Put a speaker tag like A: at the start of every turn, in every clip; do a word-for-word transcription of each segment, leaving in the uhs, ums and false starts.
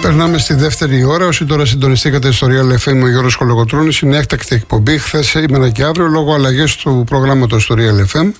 A: Περνάμε στη δεύτερη ώρα. Όσοι τώρα συντονιστήκατε στο Real εφ εμ, ο Γιώργος Κολοκοτρώνης, είναι έκτακτη εκπομπή. Χθες, σήμερα και αύριο, λόγω αλλαγές του προγράμματος στο Real εφ εμ,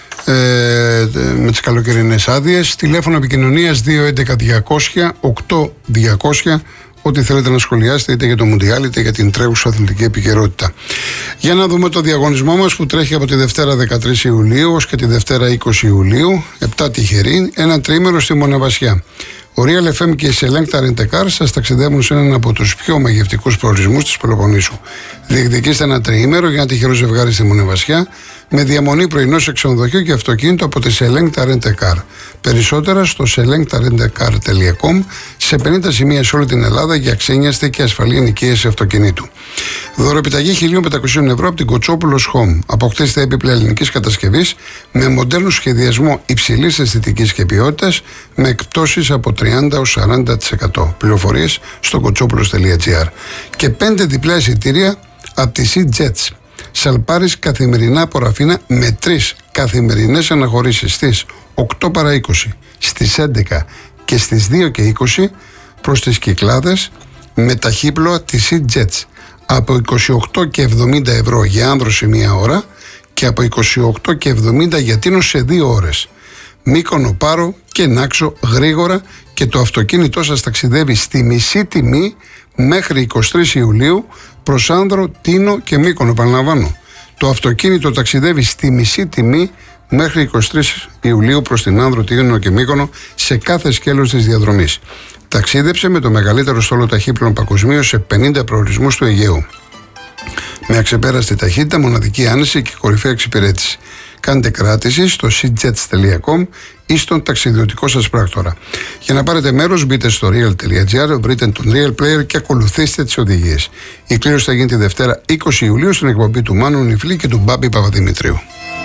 A: ε, με τις καλοκαιρινές άδειες. Τηλέφωνο επικοινωνίας δύο έντεκα διακόσια οκτώ διακόσια. Ό,τι θέλετε να σχολιάσετε, είτε για το Μουντιάλ είτε για την τρέχουσα αθλητική επικαιρότητα. Για να δούμε το διαγωνισμό μας που τρέχει από τη Δευτέρα δεκατρείς Ιουλίου ως και τη Δευτέρα είκοσι Ιουλίου. επτά τυχεροί, ένα τρίμερο στη Μοναβασιά. Ο Real εφ εμ και η Select Rent a Car σας ταξιδεύουν σε έναν από τους πιο μαγευτικούς προορισμούς της Πελοποννήσου. Διεκδικήστε ένα τριήμερο για ένα τυχερό ζευγάρι στη Μονεβασιά με διαμονή πρωινό σε ξενοδοχείο και αυτοκίνητο από τη Select Rent a Car. Περισσότερα στο select rent a car τελεία com, σε πενήντα σημεία σε όλη την Ελλάδα για ξένιαστη και ασφαλή ενοικίαση αυτοκινήτου. Δωρεπιταγή χίλια πεντακόσια ευρώ από την Κοτσόπουλος Home. Αποκτήστε έπιπλα ελληνικής κατασκευής με μοντέρνο σχεδιασμό υψηλής αισθητικής και ποιότητας με εκπτώσεις από τριάντα έως σαράντα τοις εκατό. Πληροφορίες στο κοτσόπουλος τελεία τζι άρ. Και πέντε διπλά εισιτήρια από τη SeaJets. Σαλπάρης καθημερινά από Ραφίνα με τρεις καθημερινές αναχωρήσεις στις οκτώ παρά είκοσι, στις έντεκα και στις δύο και είκοσι προς τις Κυκλάδες με ταχύπλοα τη SeaJets από είκοσι οκτώ και εβδομήντα ευρώ για άνδρωση μία ώρα και από είκοσι οκτώ και εβδομήντα για τίνος σε δύο ώρες. Μύκονο, Πάρο και Νάξο γρήγορα και το αυτοκίνητό σας ταξιδεύει στη μισή τιμή μέχρι εικοστή τρίτη Ιουλίου προς Άνδρο, Τίνο και Μύκονο. Επαναλαμβάνω, το αυτοκίνητο ταξιδεύει στη μισή τιμή μέχρι εικοστή τρίτη Ιουλίου προς την Άνδρο, Τίνο και Μύκονο σε κάθε σκέλος της διαδρομής. Ταξίδεψε με το μεγαλύτερο στόλο ταχύπλων παγκοσμίως σε πενήντα προορισμούς του Αιγαίου. Με αξεπέραστη ταχύτητα, μοναδική άνεση και κορυφαία εξυπηρέτηση. Κάντε κράτηση στο seajets τελεία com ή στον ταξιδιωτικό σας πράκτορα. Για να πάρετε μέρος, μπείτε στο real τελεία τζι άρ, βρείτε τον Real Player και ακολουθήστε τις οδηγίες. Η κλήρωση θα γίνει τη Δευτέρα είκοσι Ιουλίου στην εκπομπή του Μάνου Νιφλή και του Μπάμπη Παπαδημητρίου.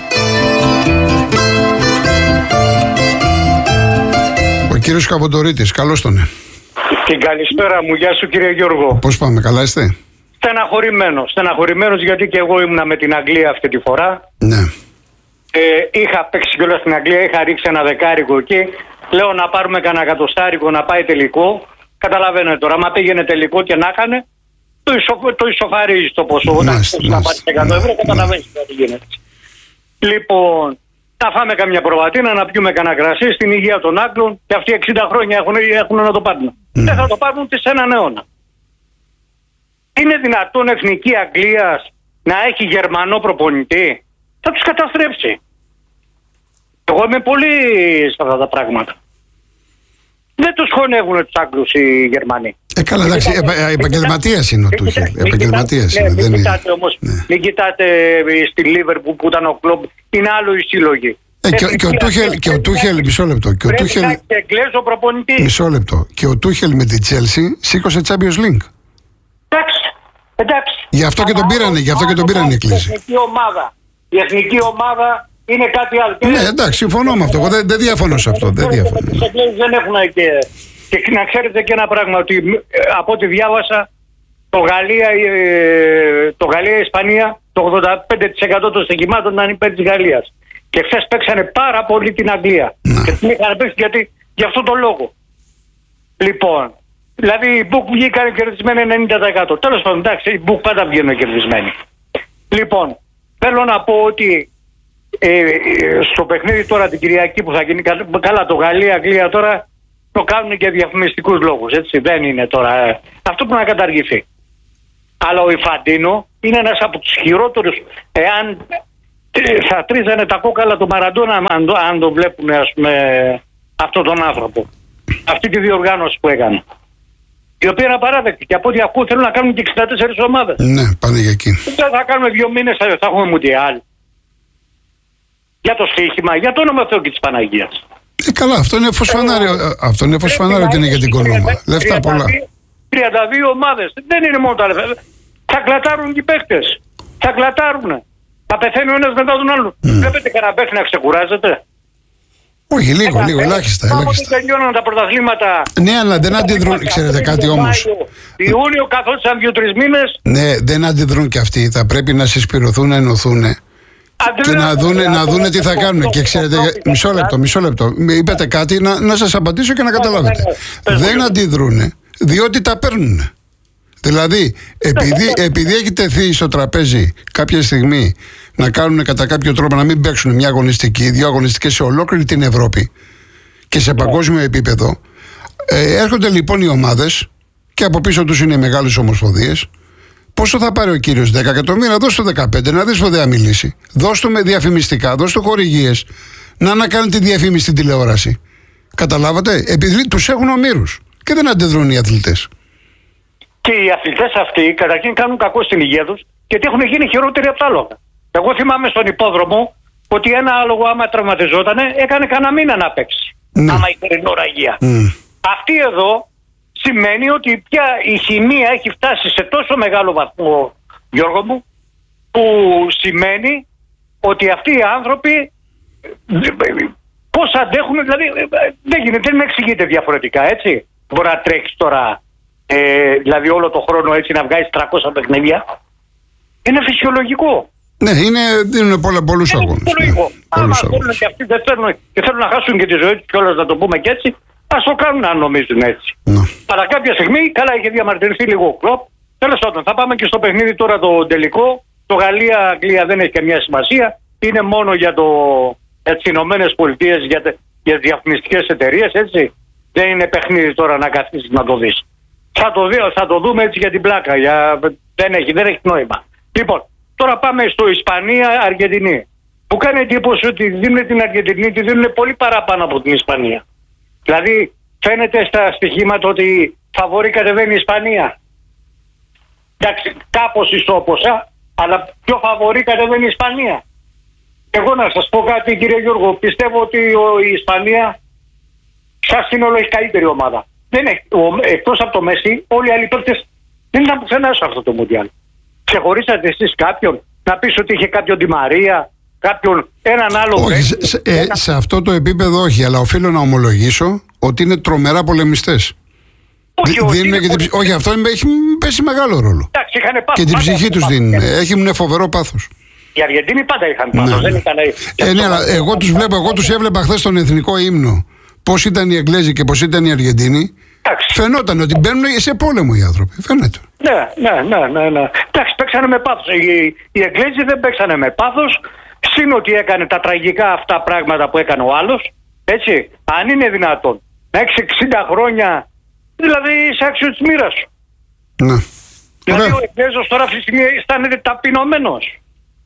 A: Ο κύριος Καβοντορίτης, καλώς τον.
B: Την καλησπέρα μου, γεια σου κύριε Γιώργο.
A: Πώς πάμε, καλά είστε?
B: Στεναχωρημένος, στεναχωρημένος γιατί και εγώ ήμουνα με την Αγγλία αυτή τη φορά.
A: Ναι.
B: Ε, είχα παίξει κιόλας στην Αγγλία, είχα ρίξει ένα δεκάρικο εκεί. Λέω να πάρουμε κανένα εκατοστάρικο να πάει τελικό. Καταλαβαίνετε τώρα, άμα πήγαινε τελικό και να έκανε, το, ισο, το ισοφαρίζει το ποσό. Όταν να πάρει εκατό ευρώ, καταλαβαίνεις τι γίνεται. Λοιπόν, να φάμε καμιά προβατίνα, να πιούμε κανένα κρασί στην υγεία των Άγγλων και αυτοί εξήντα χρόνια έχουν, έχουν να το πάρουν. Mm. Δεν θα το πάρουν σε έναν αιώνα. Είναι δυνατόν εθνική Αγγλίας να έχει Γερμανό προπονητή? Θα τους καταστρέψει. Εγώ είμαι πολύ σε αυτά τα πράγματα. Δεν τους χωνεύουν τους Άγγλους οι Γερμανοί.
A: Ε, καλά, εντάξει, επαγγελματίας είναι ο Τούχελ. Επαγγελματίας είναι.
B: Μην κοιτάτε όμως, μην κοιτάτε στη Λίβερπουλ που ήταν ο Κλομπ, είναι άλλο η σύλλογη.
A: Ε, και, και, ο Τούχελ, και ο Τούχελ, μισό λεπτό. Και ο Τούχελ,
B: Εγγλέζο προπονητή.
A: Μισό λεπτό. Και ο Τούχελ με τη Chelsea σήκωσε Champions League.
B: Εντάξει, εντάξει.
A: Γι' αυτό και τον πήρανε, γι' αυτό και τον πήρανε η κλίση.
B: Η εθνική ομάδα, η εθνική ομάδα είναι κάτι άλλο.
A: Ναι, εντάξει, συμφωνώ με αυτό. Εγώ δεν, δεν διαφωνώ σε αυτό. Δεν διαφωνώ.
B: Δεν έχουν και, και να ξέρετε και ένα πράγμα, ότι από ό,τι διάβασα, το Γαλλία, το Γαλλία-Ισπανία, το ογδόντα πέντε τοις εκατό των στοιχημάτων ήταν υπέρ της Γαλλίας. Και χθες παίξανε πάρα πολύ την Αγγλία. Να. Και την είχαν παίξει γιατί, για αυτόν τον λόγο. Λοιπόν, δηλαδή οι Μπουκ βγήκαν κερδισμένοι ενενήντα τοις εκατό. Τέλος πάντων, εντάξει, οι Μπουκ πάντα βγαίνουν κερδισμένοι. Λοιπόν, θέλω να πω ότι ε, στο παιχνίδι τώρα την Κυριακή που θα γίνει, καλά το Γαλλία-Αγγλία τώρα το κάνουν για διαφημιστικούς λόγους, έτσι, δεν είναι τώρα. Ε, αυτό που να καταργηθεί. Αλλά ο Ιφαντίνο είναι ένας από τους χειρότερους, εάν θα τρίζανε τα κόκαλα του Μαραντόνα αν, αν το βλέπουν, ας πούμε, αυτόν τον άνθρωπο. Αυτή τη διοργάνωση που έκανε. Η οποία είναι απαράδεκτη. Και από ό,τι ακούω θέλουν να κάνουν και εξήντα τέσσερις ομάδες.
A: Ναι, πάνε για εκεί.
B: Θα κάνουμε δύο μήνες, θα έχουμε Μουντιάλ. Για το στοίχημα, για το όνομα Θεού και της Παναγίας.
A: Ε, καλά, αυτό είναι φωσφανάριο. Ε, αυτό είναι φωσφανάριο ότι είναι για την κονόμα. Λεφτά πολλά.
B: τριάντα δύο ομάδες. Δεν είναι μόνο τα λεφτά. Θα κλατάρουν και οι παίκτες. Θα κλατάρουν. Θα πεθαίνει ο ένας μετά τον άλλον. Mm. Βλέπετε κανένα παίκτη να ξεκουράζεται?
A: Όχι, λίγο, λίγο, ελάχιστα. ελάχιστα.
B: Τελειώνουν τα πρωταθλήματα.
A: Ναι, αλλά δεν αντιδρούν. Ξέρετε κάτι όμως.
B: Ιούνιο καθόντουσαν δύο-τρεις μήνες.
A: Ναι, δεν αντιδρούν κι αυτοί. Θα πρέπει να συσπηρωθούν, να ενωθούν. Και να δούνε, να δούνε τι θα κάνουν. Και ξέρετε, μισό λεπτό, μισό λεπτό. Είπατε κάτι, να, να σας απαντήσω και να καταλάβετε. Δεν αντιδρούνε. διότι τα παίρνουν. Δηλαδή, επειδή, επειδή έχει τεθεί στο τραπέζι κάποια στιγμή να κάνουν κατά κάποιο τρόπο να μην παίξουν μια αγωνιστική, δύο αγωνιστικές σε ολόκληρη την Ευρώπη και σε παγκόσμιο επίπεδο, ε, έρχονται λοιπόν οι ομάδες και από πίσω τους είναι οι μεγάλες ομοσπονδίες. Πόσο θα πάρει ο κύριος, δέκα εκατομμύρια, δώσ' το δεκαπέντε, να δεις ποτέ να μιλήσει. Δώσ' το με διαφημιστικά, δώσ' το χορηγίες, να να κάνει τη διαφήμιση στην τηλεόραση. Καταλάβατε, επειδή τους έχουν ομήρους και δεν αντιδρούν οι αθλητές.
B: Και οι αθλητές αυτοί καταρχήν κάνουν κακό στην υγεία τους γιατί έχουν γίνει χειρότεροι από τα άλογα. Εγώ θυμάμαι στον υπόδρομο ότι ένα άλογο, άμα τραυματιζόταν, έκανε κανένα μήνα να παίξει. Ναι. Άμα είχε νοραγία. Mm. Αυτή εδώ σημαίνει ότι πια η χημεία έχει φτάσει σε τόσο μεγάλο βαθμό, Γιώργο μου, που σημαίνει ότι αυτοί οι άνθρωποι πώς αντέχουν, δηλαδή δεν γίνεται, δεν εξηγείται διαφορετικά, έτσι. Μπορεί να τρέξει τώρα, ε, δηλαδή όλο το χρόνο έτσι να βγάζει τριακόσια παιχνίδια. Είναι φυσιολογικό.
A: Ναι, είναι, δίνουν πολλά, πολλούς αγώνες.
B: Είναι φυσιολογικό. Ναι, άμα θέλουν και αυτοί δεν θέλουν και θέλουν να χάσουν και τη ζωή τους κιόλας, να το πούμε και έτσι, ας το κάνουν αν νομίζουν έτσι. Ναι. Αλλά κάποια στιγμή, καλά, είχε διαμαρτυρηθεί λίγο ο Κλοπ. Τέλος πάντων, θα πάμε και στο παιχνίδι τώρα το τελικό. Το Γαλλία-Αγγλία δεν έχει καμιά σημασία. Είναι μόνο για, το, για τις Ηνωμένες Πολιτείες, για, για τις διαφημιστικές εταιρείες, έτσι. Δεν είναι παιχνίδι τώρα να καθίσεις να το δεις. Θα το, δει, θα το δούμε έτσι για την πλάκα. Για, δεν, έχει, δεν έχει νόημα. Λοιπόν, τώρα πάμε στο Ισπανία-Αργεντινή. Που κάνει εντύπωση ότι δίνουν την Αργεντινή, τη δίνουν πολύ παραπάνω από την Ισπανία. Δηλαδή, φαίνεται στα στοιχήματα ότι φαβορί κατεβαίνει η Ισπανία. Εντάξει, κάπως ισόποσα, αλλά πιο φαβορί κατεβαίνει η Ισπανία. Εγώ να σας πω κάτι, κύριε Γιώργο, πιστεύω ότι η Ισπανία σαν σύνολο έχει καλύτερη ομάδα. Δεν έχει, εκτός από το Μέση, όλοι οι άλλοι παίκτες δεν ήταν πουθενά σε αυτό το Μουντιάλ. Ξεχωρίσατε εσείς κάποιον, να πεις ότι είχε κάποιον Ντι Μαρία, κάποιον, έναν άλλο.
A: Όχι, σε, σε, ε, ένα... σε αυτό το επίπεδο όχι, αλλά οφείλω να ομολογήσω ότι είναι τρομερά πολεμιστές.
B: Όχι, όχι,
A: είναι
B: είναι
A: ψ... όχι, αυτό έχει πέσει μεγάλο ρόλο.
B: Εντάξει, είχαν πάθος.
A: Και την ψυχή τους δίνουν. Έχουν φοβερό πάθος.
B: Οι Αργεντίνοι πάντα είχαν πάθος.
A: Ναι.
B: Δεν είχαν...
A: Ε, ναι, αλλά εγώ τους βλέπω, εγώ τους έβλεπα χθες στον εθνικό ύμνο. Πώς ήταν οι Εγγλέζοι και πώς ήταν οι Αργεντίνοι. Εντάξει. Φαινόταν ότι μπαίνουν σε πόλεμο οι άνθρωποι. Φαίνεται.
B: Ναι, ναι, ναι, ναι, ναι. Εντάξει, παίξανε με πάθος. Οι, οι Εγγλέζοι δεν παίξανε με πάθος. Συν ότι έκανε τα τραγικά αυτά πράγματα που έκανε ο άλλος. Έτσι. Αν είναι δυνατόν να έχεις εξήντα χρόνια, δηλαδή είσαι άξιο της μοίρας σου.
A: Ναι.
B: Δηλαδή Ωραία. Ο Εγγλέζος τώρα αυτή τη στιγμή αισθάνεται ταπεινωμένος.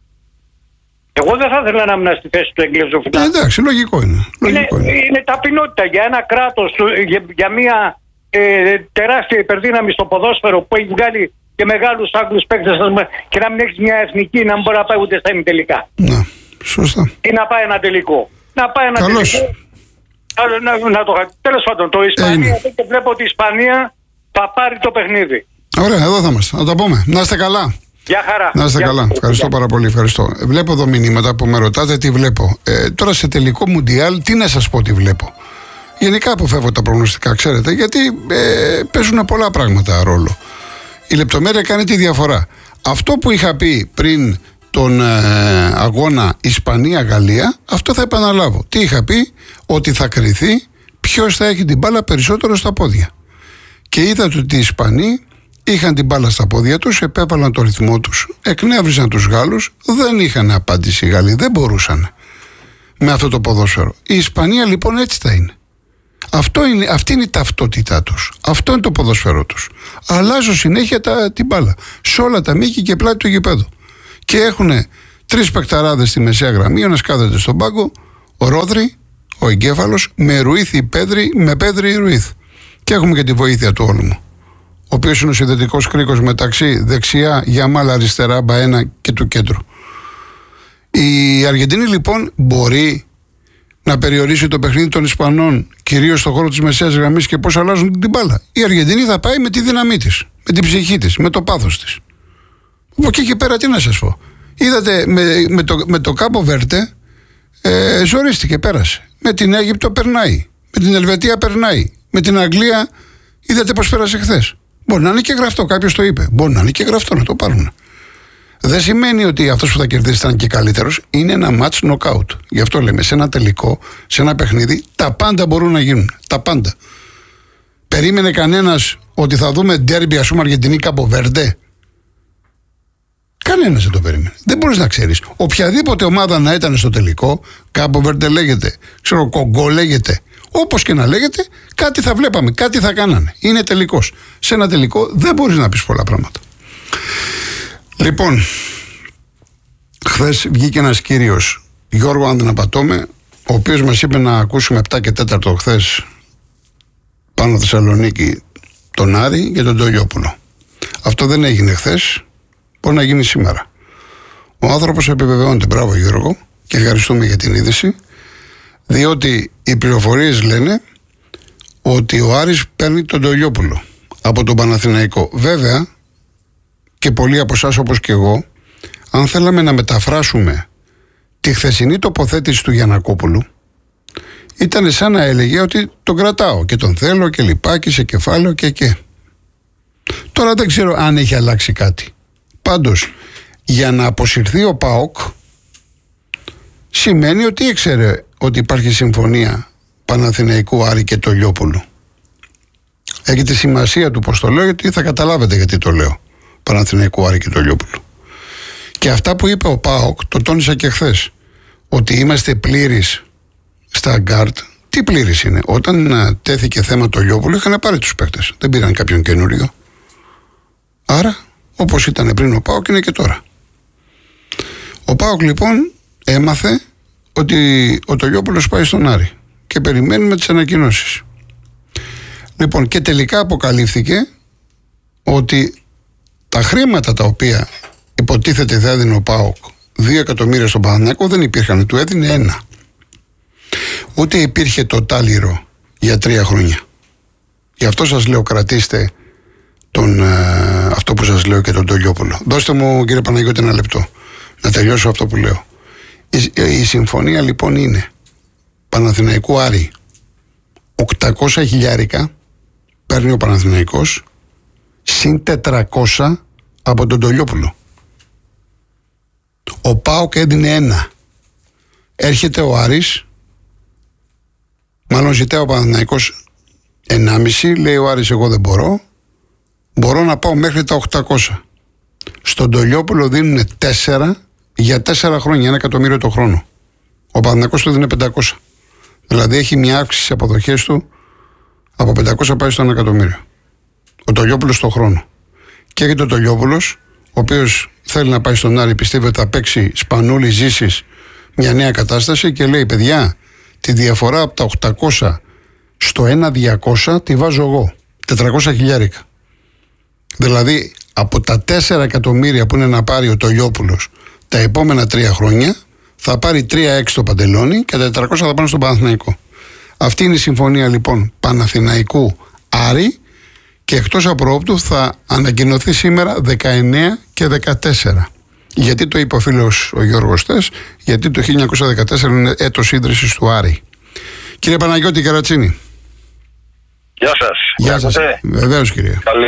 B: Εγώ δεν θα ήθελα να ήμουν στη θέση του Εγγλέζου.
A: Ε, εντάξει, λογικό είναι. Λογικό
B: είναι, είναι. είναι ταπεινότητα για ένα κράτος, για, για μια ε, τεράστια υπερδύναμη στο ποδόσφαιρο που έχει βγάλει και μεγάλους Άγγλους παίκτες και να μην έχεις μια εθνική, να μην μπορεί να πάει ούτε στα ημιτελικά.
A: Ναι, σωστά.
B: Ή να πάει ένα τελικό. Να πάει ένα
A: Καλώς.
B: τελικό. Να, να, να το, τέλος πάντων, το Ισπανία, και βλέπω ότι η Ισπανία θα πάρει το παιχνίδι.
A: Ωραία, εδώ θα είμαστε. Να το πούμε. Να είστε καλά.
B: Γεια χαρά.
A: Να είστε
B: Γεια
A: καλά.
B: χαρά.
A: Ευχαριστώ πάρα πολύ. Ευχαριστώ. Βλέπω εδώ μηνύματα που με ρωτάτε τι βλέπω. Ε, τώρα σε τελικό Μουντιάλ, τι να σας πω τι βλέπω. Γενικά αποφεύγω τα προγνωστικά, ξέρετε, γιατί ε, παίζουν πολλά πράγματα ρόλο. Η λεπτομέρεια κάνει τη διαφορά. Αυτό που είχα πει πριν τον ε, αγώνα Ισπανία-Γαλλία, αυτό θα επαναλάβω. Τι είχα πει? Ότι θα κριθεί ποιος θα έχει την μπάλα περισσότερο στα πόδια. Και είδατε ότι οι Ισπανοί είχαν την μπάλα στα πόδια τους, επέβαλαν το ρυθμό τους, εκνεύρισαν τους Γάλλους, δεν είχαν απάντηση οι Γάλλοι, δεν μπορούσαν με αυτό το ποδόσφαιρο. Η Ισπανία λοιπόν έτσι θα είναι. Αυτό είναι, αυτή είναι η ταυτότητά τους. Αυτό είναι το ποδόσφαιρό τους. Αλλάζουν συνέχεια τα, την μπάλα σε όλα τα μήκη και πλάτη του γηπέδου. Και έχουν τρεις παικταράδες στη μεσαία γραμμή, ένας κάθεται στον πάγκο, ο Ρόδρυ, ο εγκέφαλος, με Ρουίθ Πέδρη, με Πέδρη Ρουίθ. Και έχουμε και τη βοήθεια του Όλμου, ο οποίος είναι ο συνδετικός κρίκος μεταξύ δεξιά, Γιαμάλ αριστερά, Μπαένα και του κέντρου. Η Αργεντινή λοιπόν μπορεί να περιορίσει το παιχνίδι των Ισπανών, κυρίως στον χώρο της μεσαίας γραμμής και πώς αλλάζουν την μπάλα. Η Αργεντινή θα πάει με τη δύναμή της, με την ψυχή της, με το πάθος της. Από εκεί και πέρα τι να σας πω. Είδατε με, με, το, με το Κάπο Βέρτε ε, ζορίστηκε, πέρασε. Με την Αίγυπτο περνάει. Με την Ελβετία περνάει. Με την Αγγλία είδατε πώς πέρασε χθες. Μπορεί να είναι και γραφτό, κάποιος το είπε. Μπορεί να είναι και γραφτό, να το πάρουν. Δεν σημαίνει ότι αυτός που θα κερδίσει ήταν και καλύτερος. Είναι ένα match knockout. Γι' αυτό λέμε, σε ένα τελικό, σε ένα παιχνίδι, τα πάντα μπορούν να γίνουν. Τα πάντα. Περίμενε κανένας ότι θα δούμε ντέρμπι, ας πούμε, Αργεντινή Κάπο Βέρντε? Κανένας δεν το περίμενε. Δεν μπορείς να ξέρεις. Οποιαδήποτε ομάδα να ήταν στο τελικό, Κάπο Βέρντε λέγεται, ξέρω, Κογκό λέγεται, όπως και να λέγεται, κάτι θα βλέπαμε, κάτι θα κάνανε. Είναι τελικός. Σε ένα τελικό δεν μπορείς να πεις πολλά πράγματα. Λοιπόν, χθες βγήκε ένας κύριος, Γιώργο, αν δεν απατώμε, ο οποίος μας είπε να ακούσουμε επτά και τέταρτο χθες πάνω Θεσσαλονίκη τον Άρη και τον Τολιόπουλο. Αυτό δεν έγινε χθες, μπορεί να γίνει σήμερα. Ο άνθρωπος επιβεβαιώνεται. Μπράβο Γιώργο, και ευχαριστούμε για την είδηση, διότι οι πληροφορίες λένε ότι ο Άρης παίρνει τον Τολιόπουλο από τον Παναθηναϊκό. Βέβαια, και πολλοί από εσάς όπως και εγώ, αν θέλαμε να μεταφράσουμε τη χθεσινή τοποθέτηση του Γιαννακόπουλου, ήταν σαν να έλεγε ότι τον κρατάω και τον θέλω και λιπάκι σε κεφάλαιο και και. Τώρα δεν ξέρω αν έχει αλλάξει κάτι. Πάντως, για να αποσυρθεί ο ΠΑΟΚ, σημαίνει ότι ήξερε ότι υπάρχει συμφωνία Παναθηναϊκού Άρη και Τολιόπουλου. Έχει τη σημασία του πως το λέω, γιατί θα καταλάβετε γιατί το λέω. Παναθηναϊκού Άρη και Τολιόπουλου. Και αυτά που είπε ο ΠΑΟΚ, το τόνισα και χθες, ότι είμαστε πλήρεις στα γκάρτ. Τι πλήρης είναι? Όταν τέθηκε θέμα Τολιόπουλου, είχαν πάρει τους παίκτες. Δεν πήραν κάποιον καινούριο. Άρα, όπως ήταν πριν ο ΠΑΟΚ, είναι και τώρα. Ο ΠΑΟΚ λοιπόν έμαθε ότι ο Τολιόπουλος πάει στον Άρη και περιμένουμε τις ανακοινώσεις. Λοιπόν, και τελικά αποκαλύφθηκε ότι τα χρήματα τα οποία υποτίθεται θα έδινε ο ΠΑΟΚ, δύο εκατομμύρια στον Παναθηναϊκό, δεν υπήρχαν. Του έδινε ένα. Ούτε υπήρχε το τάλιρο για τρία χρόνια. Γι' αυτό σας λέω, κρατήστε τον, ε, αυτό που σας λέω και τον Τολιόπουλο. Δώστε μου, κύριε Παναγιώτη, ένα λεπτό να τελειώσω αυτό που λέω. Η, η συμφωνία λοιπόν είναι Παναθηναϊκού Άρη οκτακόσια χιλιάρικα παίρνει ο Παναθηναϊκός, συν τετρακόσια από τον Τολιόπουλο. Ο ΠΑΟΚ έδινε ένα. Έρχεται ο Άρης, μάλλον ζητάει ο Παναθηναϊκός ενάμιση, λέει ο Άρης εγώ δεν μπορώ, μπορώ να πάω μέχρι τα οκτακόσια. Στον Τολιόπουλο δίνουν τέσσερα για τέσσερα χρόνια, ένα εκατομμύριο το χρόνο. Ο Παναθηναϊκός του δίνει πεντακόσια. Δηλαδή έχει μια αύξηση στις αποδοχές του από πεντακόσια πάει στο ένα εκατομμύριο. Ο Τολιόπουλος το χρόνο. Και έχει το Τολιόπουλος, ο οποίος θέλει να πάει στον Άρη, πιστεύει ότι θα παίξει Σπανούλη, Ζήσης, μια νέα κατάσταση και λέει παιδιά, τη διαφορά από τα οκτακόσια στο ένα χιλιάδες διακόσια τη βάζω εγώ. τετρακόσια χιλιάρικα. Δηλαδή από τα τέσσερα εκατομμύρια που είναι να πάρει ο Τολιόπουλος τα επόμενα τρία χρόνια, θα πάρει τρία έξι το Παντελόνι και τα τετρακόσια θα πάνε στον Παναθηναϊκό. Αυτή είναι η συμφωνία λοιπόν Παναθηναϊκού Άρη, και εκτός απροόπτου θα ανακοινωθεί σήμερα δεκαεννέα και δεκατέσσερα. Γιατί το είπε ο φίλος ο Γιώργος θες, γιατί το χίλια εννιακόσια δεκατέσσερα είναι έτος ίδρυσης του Άρη. Κύριε Παναγιώτη Καρατσίνη.
C: Γεια σας.
A: Γεια σας. Ε, Βεβαίως κύριε.
C: Καλή.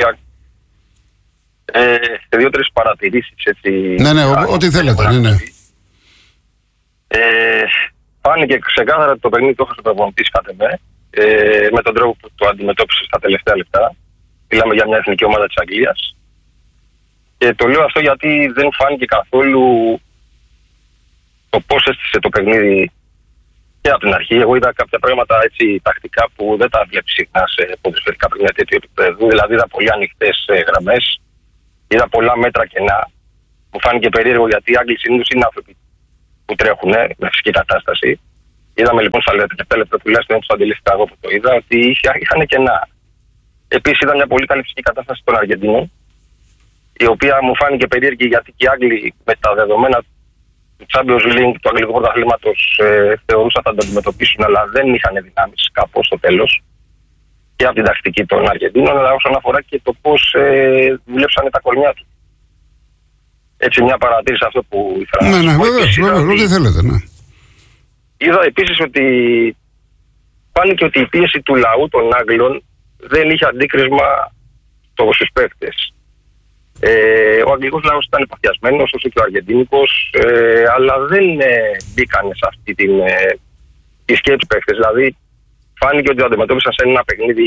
C: Ε, δύο-τρεις παρατηρήσεις έτσι.
A: Ναι, ναι, ό,τι θέλετε. Ναι, ναι.
C: Ε, φάνηκε ξεκάθαρα ότι το παιχνίδι το έχασε ο προπονητής κάτε με, ε, με τον τρόπο που το αντιμετώπισε στα τελευταία λεπτά. Μιλάμε για μια εθνική ομάδα της Αγγλίας. Και το λέω αυτό γιατί δεν φάνηκε καθόλου το πώς έστησε το παιχνίδι και από την αρχή. Εγώ είδα κάποια πράγματα έτσι τακτικά που δεν τα βλέπει συχνά σε ποδοσφαιρικά παιχνίδια τέτοιου επίπεδου. Δηλαδή είδα πολύ ανοιχτές γραμμές, είδα πολλά μέτρα κενά. Μου φάνηκε περίεργο γιατί οι Άγγλοι συνήθως είναι άνθρωποι που τρέχουν με φυσική κατάσταση. Είδαμε λοιπόν στα τελευταία λεπτά, τουλάχιστον όπως το αντιλήφθηκα εγώ που το είδα, ότι είχαν κενά. Επίσης είδα μια πολύ καλή φυσική κατάσταση των Αργεντινών, η οποία μου φάνηκε περίεργη γιατί και οι Άγγλοι με τα δεδομένα του Champions League, του Αγγλικού Πρωταθλήματος, ε, θεωρούσαν θα το αντιμετωπίσουν, αλλά δεν είχαν δυνάμεις κάπως στο τέλος και από την τακτική των Αργεντίνων, αλλά όσον αφορά και το πώς ε, δουλέψανε τα κορμιά του. Έτσι, μια παρατήρηση αυτό που ήθελα να πω.
A: Ναι, ναι, βέβαια, ό,τι θέλετε, ναι.
C: Είδα επίσης ότι φάνηκε ότι η πίεση του λαού των Άγγλων δεν είχε αντίκρισμα στους παίκτες. Ε, ο αγγλικός λαός ήταν παθιασμένος, όσο και ο αργεντίνικος, ε, αλλά δεν ε, μπήκανε σε αυτή την, ε, τη σκέψη παίκτες. Δηλαδή, φάνηκε ότι το αντιμετώπισαν σε ένα παιχνίδι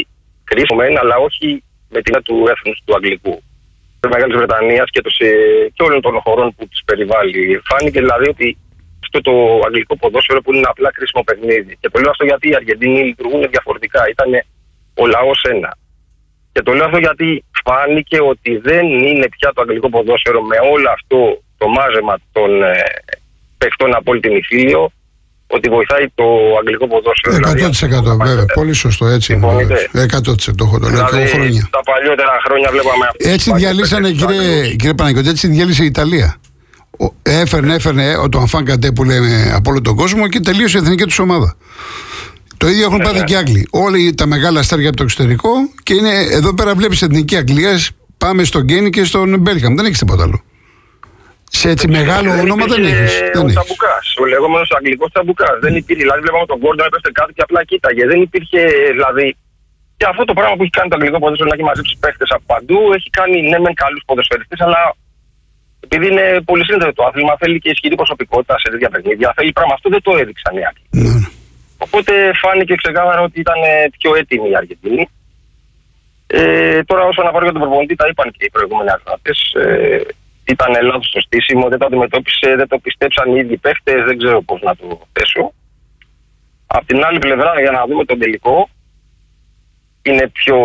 C: χρήσιμο μεν, αλλά όχι με την του έθνους του Αγγλικού, της Μεγάλης Βρετανίας και, και όλων των χωρών που τους περιβάλλει. Φάνηκε δηλαδή ότι αυτό το αγγλικό ποδόσφαιρο που είναι ένα απλά κρίσιμο παιχνίδι. Και το λέω αυτό γιατί οι Αργεντινοί λειτουργούν διαφορετικά. Ήταν ο λαός ένα. Και το λέω αυτό γιατί φάνηκε ότι δεν είναι πια το αγγλικό ποδόσφαιρο με όλο αυτό το μάζεμα των ε, παιχτών από όλη την Ιφίλιο, ότι βοηθάει το αγγλικό ποδόσφαιρο.
A: εκατό τοις εκατό δηλαδή, βέβαια, πολύ σωστό, έτσι. εκατό τοις εκατό έχω το λέω
C: δηλαδή, χρόνια. Τα παλιότερα χρόνια βλέπαμε αυτό.
A: Έτσι διαλύσανε, κύριε, κύριε Παναγιώτη, έτσι διάλυσε η Ιταλία. Έφερνε, έφερνε το Αμφάν Κατέ που λέμε από όλο τον κόσμο και τελείωσε η εθνική του ομάδα. Το ίδιο έχουν πάθει και οι Άγγλοι. Όλοι τα μεγάλα αστέρια από το εξωτερικό και είναι εδώ πέρα βλέπεις εθνική Αγγλία. Πάμε στον Γκένι και στον Μπέλγαμ. Δεν έχει τίποτα άλλο. Σε έτσι μεγάλο
C: δεν
A: όνομα δεν έχει.
C: Ο Τσαμπουκάς, ο λεγόμενος αγγλικός Τσαμπουκάς. Δεν υπήρχε. Δηλαδή, βλέπαμε τον Γκόρντον έπεσε κάτω και απλά κοίταγε. Δεν υπήρχε δηλαδή. Και αυτό το πράγμα που έχει κάνει το αγγλικό ποδόσφαιρο να έχει μαζέψει παίχτες από παντού, έχει κάνει ναι μεν καλούς ποδοσφαιριστές, αλλά επειδή είναι πολύ σύνθετο το άθλημα, θέλει και ισχυρή προσωπικότητα σε τέτοια παιχνίδια. Θέλει πράγμα αυτό, δεν το έδειξαν οι Άγγλοι. Mm. Οπότε φάνηκε ξεκάθαρα ότι ήταν πιο έτοιμοι οι Αργεντινοί. Ε, τώρα, όσον αφορά για τον προπονητή, τα είπαν και οι προηγούμενοι ακροατές. Ε, ήταν λάθος το στήσιμο, δεν το αντιμετώπισε, δεν το πιστέψαν οι ίδιοι παίχτες, δεν ξέρω πώς να το θέσω. Απ' την άλλη πλευρά, για να δούμε τον τελικό, είναι πιο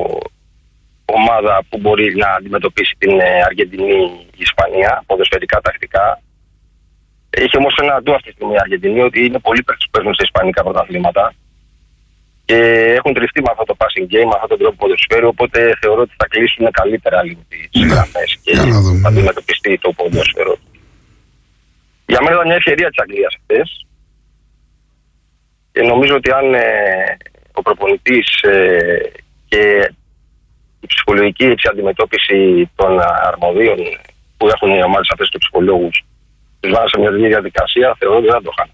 C: ομάδα που μπορεί να αντιμετωπίσει την Αργεντινή η Ισπανία, ποδοσφαιρικά, τακτικά. Έχει όμως ένα αντού αυτή τη στιγμή η Αργεντινή, ότι είναι πολλοί παίκτες που παίζουν σε ισπανικά πρωταθλήματα και έχουν τριφτεί με αυτό το passing game, με αυτόν τον τρόπο ποδοσφαίρου. Οπότε θεωρώ ότι θα κλείσουν καλύτερα λίγο τις γραμμές και θα αντιμετωπιστεί το ποδόσφαιρο. Για μένα ήταν μια ευκαιρία της Αγγλίας αυτές και νομίζω ότι αν ε, ο προπονητής ε, και η ψυχολογική έτσι, αντιμετώπιση των αρμοδίων που έχουν οι ομάδες αυτές και ψυχολόγους τους βάζουν σε μια διαδικασία, θεωρώ ότι δεν το χάνουν.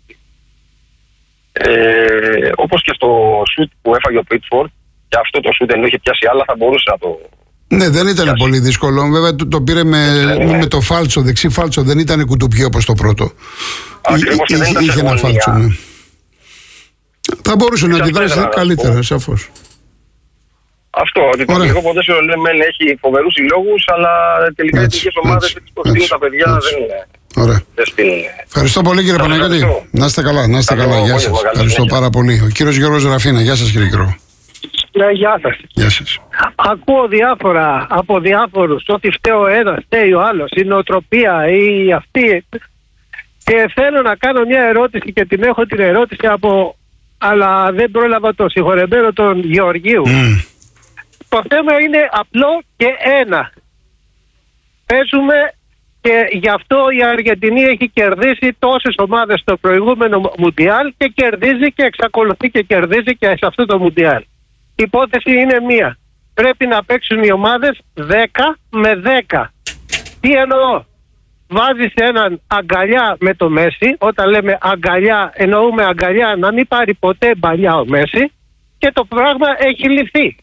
C: Ε, όπως και στο σουτ που έφαγε ο Πίτσφορντ, και αυτό το σουτ ενώ είχε πιάσει άλλα θα μπορούσε να το...
A: Ναι, δεν ήταν πιάσει. Πολύ δύσκολο. Βέβαια το, το πήρε με, ναι. με το φάλτσο, δεξί φάλτσο, δεν ήταν κουτουπιό όπως το πρώτο.
C: Ακριβώς και δεν ήταν
A: είχε ένα φάλτσο, ναι. Θα μπορούσε να αντιδράσει καλύτερα, σαφώς.
C: Αυτό, ότι το αγγλικό ποδόσφαιρο μεν έχει φοβερούς συλλόγους, αλλά τελικά οι εθνικές ομάδες που στείλουν τα παιδιά έτσι. δεν είναι.
A: Ωραία. Ευχαριστώ πολύ κύριε Παναγιώτη. Να είστε καλά, να είστε καλά. Γεια σας. Ευχαριστώ πάρα πολύ. Ο κύριος Γιώργος Ραφίνα. Γεια σας κύριε Γιώργο.
D: Ναι, γεια σας.
A: Γεια σας.
D: Ακούω διάφορα από διάφορους ότι φταίει ο ένας, φταίει ο άλλος, η νοοτροπία ή αυτή. Και θέλω να κάνω μια ερώτηση και την έχω την ερώτηση από, αλλά δεν πρόλαβα το συγχωρεμένο τον Γεωργίου. Mm. Το θέμα είναι απλό και ένα. Παίζουμε και γι' αυτό η Αργεντινή έχει κερδίσει τόσες ομάδες στο προηγούμενο Μουντιάλ και κερδίζει και εξακολουθεί και κερδίζει και σε αυτό το Μουντιάλ. Η υπόθεση είναι μία. Πρέπει να παίξουν οι ομάδες δέκα με δέκα. Τι εννοώ? Βάζεις έναν αγκαλιά με το Μέση. Όταν λέμε αγκαλιά εννοούμε αγκαλιά να μην πάρει ποτέ μπαλιά ο Μέση και το πράγμα έχει λυθεί.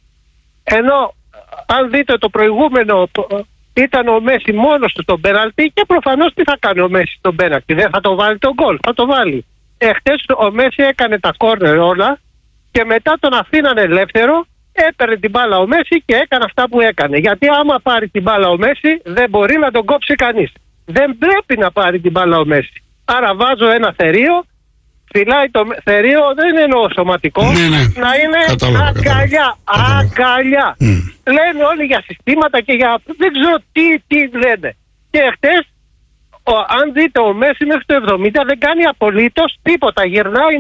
D: Ενώ αν δείτε το προηγούμενο ήταν ο Μέση μόνος του στον πέναλτι και προφανώς τι θα κάνει ο Μέση στον πέναλτι? Δεν θα το βάλει τον γκολ, θα το βάλει. Εχθές ο Μέση έκανε τα κόρνερ όλα και μετά τον αφήνανε ελεύθερο, έπαιρνε την μπάλα ο Μέση και έκανε αυτά που έκανε. Γιατί άμα πάρει την μπάλα ο Μέση δεν μπορεί να τον κόψει κανείς. Δεν πρέπει να πάρει την μπάλα ο Μέση. Άρα βάζω ένα θερίο, φυλάει το θερίο, δεν εννοώ σωματικό,
A: ναι, ναι.
D: να είναι
A: κατάλαβα,
D: αγκαλιά.
A: Κατάλαβα.
D: Αγκαλιά. Mm. Λένε όλοι για συστήματα και για δεν ξέρω τι, τι λένε. Και χτες, ο, αν δείτε ο Μέση μέχρι το εβδομήντα δεν κάνει απολύτως τίποτα. Γυρνάει